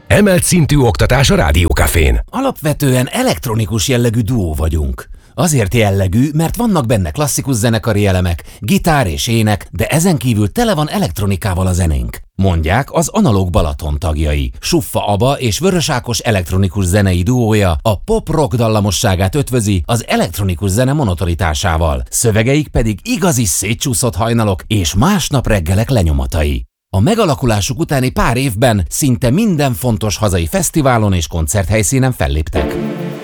Emelt szintű oktatás a Rádió Cafén. Alapvetően elektronikus jellegű duó vagyunk. Azért jellegű, mert vannak benne klasszikus zenekari elemek, gitár és ének, de ezen kívül tele van elektronikával a zenénk. Mondják az Analóg Balaton tagjai. Suffa Aba és Vörös Ákos elektronikus zenei duója a pop-rock dallamosságát ötvözi az elektronikus zene monotonitásával. Szövegeik pedig igazi szétcsúszott hajnalok és másnap reggelek lenyomatai. A megalakulásuk utáni pár évben szinte minden fontos hazai fesztiválon és koncerthelyszínen felléptek.